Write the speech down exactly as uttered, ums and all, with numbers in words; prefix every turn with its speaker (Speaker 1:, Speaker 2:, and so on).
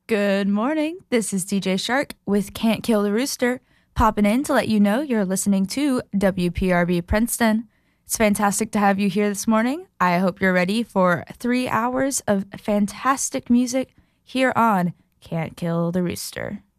Speaker 1: Good morning. This is D J Shark with Can't Kill the Rooster, popping in to let you know you're listening to W P R B Princeton. It's fantastic to have you here this morning. I hope you're ready for three hours of fantastic music here on Can't Kill the Rooster.